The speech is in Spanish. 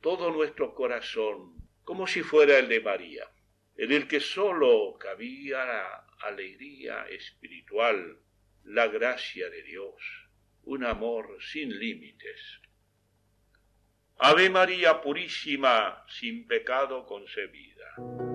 todo nuestro corazón, como si fuera el de María, en el que sólo cabía la alegría espiritual, la gracia de Dios, un amor sin límites. Ave María purísima, sin pecado concebida.